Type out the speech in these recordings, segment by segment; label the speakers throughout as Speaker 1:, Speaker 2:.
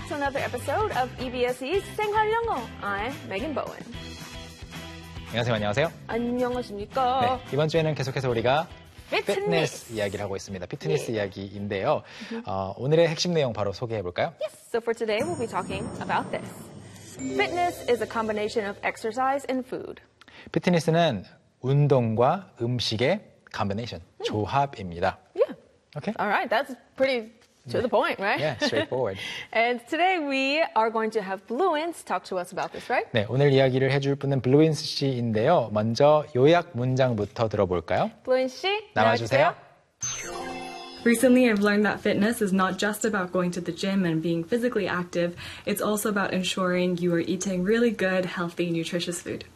Speaker 1: back to another episode of EBSE's 생활 영어. I'm Megan Bowen.
Speaker 2: 안녕하세요.
Speaker 1: 안녕하십니까.
Speaker 2: 네, 이번 주에는 계속해서 우리가
Speaker 1: 피트니스
Speaker 2: 이야기를 하고 있습니다. 피트니스 이야기인데요. 오늘의 핵심 내용 바로 소개해 볼까요?
Speaker 1: Yes. So for today, we'll be talking about this. Fitness is a combination of exercise and food.
Speaker 2: 피트니스는 운동과 음식의 combination, 조합입니다.
Speaker 1: Yeah.
Speaker 2: Okay?
Speaker 1: All right. That's pretty to the point, right?
Speaker 2: Yeah, straightforward.
Speaker 1: And today we are going to have Bluins talk to us about this, right?
Speaker 2: 네, 오늘 이야기를 해줄 분은 블루인스 씨인데요. 먼저 요약 문장부터 들어볼까요?
Speaker 1: Bluins 씨,
Speaker 2: 나와주세요.
Speaker 3: Recently, I've learned that fitness is not just about going to the gym and being physically active. It's also about ensuring you are eating really good, healthy, nutritious food.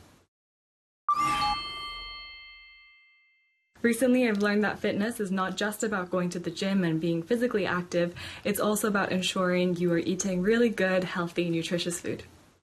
Speaker 3: Recently, I've learned that fitness is not just about going to the gym and being physically active. It's also about ensuring you are eating really good, healthy, nutritious food.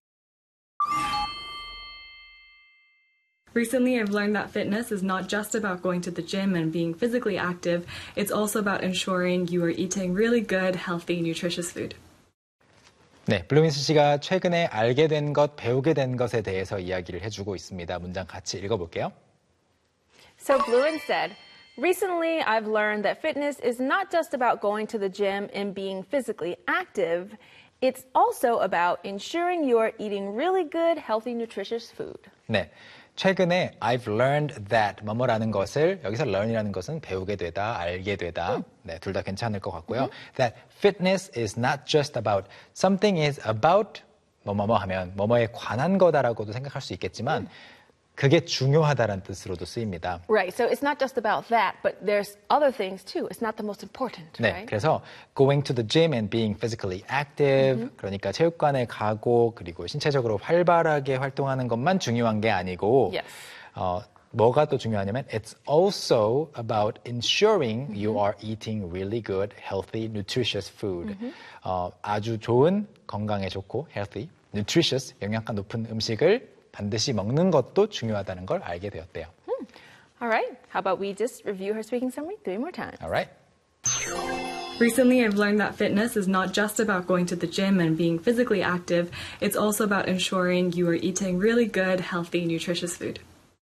Speaker 3: Recently, I've learned that fitness is not just about going to the gym and being physically active. It's also about ensuring you are eating really good, healthy, nutritious food.
Speaker 2: 네, 블루인스 씨가 최근에 알게 된 것, 배우게 된 것에 대해서 이야기를 해주고 있습니다. 문장 같이 읽어볼게요.
Speaker 1: So Bluin said, recently I've learned that fitness is not just about going to the gym and being physically active. It's also about ensuring you are eating really good, healthy, nutritious food.
Speaker 2: 네, 최근에 I've learned that 뭐뭐라는 것을 여기서 learn이라는 것은 배우게 되다, 알게 되다. 네, 둘 다 괜찮을 것 같고요. That fitness is not just about something is about 뭐뭐뭐 하면 뭐뭐에 관한 거다라고도 생각할 수 있겠지만 그게 중요하다라는 뜻으로도 쓰입니다.
Speaker 1: Right. So it's not just about that, but there's other things too. It's not the most important,
Speaker 2: 네,
Speaker 1: right?
Speaker 2: 그래서 going to the gym and being physically active, 그러니까 체육관에 가고 그리고 신체적으로 활발하게 활동하는 것만 중요한 게 아니고
Speaker 1: Yes.
Speaker 2: 뭐가 또 중요하냐면 it's also about ensuring you are eating really good, healthy, nutritious food. 아주 좋은, 건강에 좋고 healthy, nutritious, 영양가 높은 음식을 반드시 먹는 것도 중요하다는 걸 알게 되었대요.
Speaker 1: All right. How about we just review her speaking summary 3 more times?
Speaker 2: All right.
Speaker 3: Recently, I've learned that fitness is not just about going to the gym and being physically active. It's also about ensuring you are eating really good, healthy, nutritious food.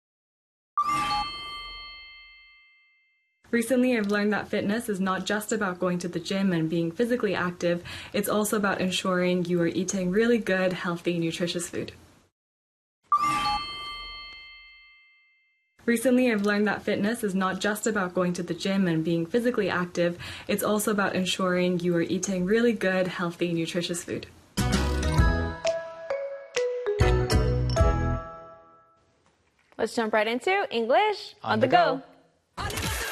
Speaker 3: Recently, I've learned that fitness is not just about going to the gym and being physically active. It's also about ensuring you are eating really good, healthy, nutritious food. Recently, I've learned that fitness is not just about going to the gym and being physically active. It's also about ensuring you are eating really good, healthy, nutritious food.
Speaker 1: Let's jump right into English on the go.